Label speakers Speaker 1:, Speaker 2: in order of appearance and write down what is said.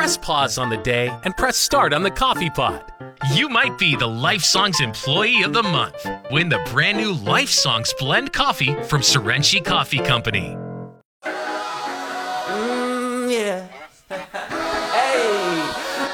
Speaker 1: Press pause on the day and press start on the coffee pot. You might be the Life Songs Employee of the Month. Win the brand new Life Songs Blend Coffee from Serenchi Coffee Company.
Speaker 2: Yeah.